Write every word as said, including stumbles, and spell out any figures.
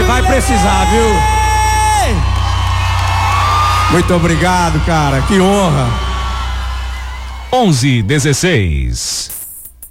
Você vai precisar, viu? Muito obrigado, cara. Que honra. onze e dezesseis.